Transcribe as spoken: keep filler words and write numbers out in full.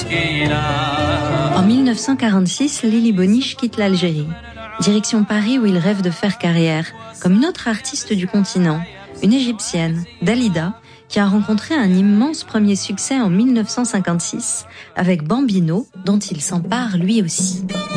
En mille neuf cent quarante-six, Lily Boniche quitte l'Algérie. Direction Paris où il rêve de faire carrière, comme une autre artiste du continent, une égyptienne, Dalida, qui a rencontré un immense premier succès en mille neuf cent cinquante-six avec Bambino, dont il s'empare lui aussi.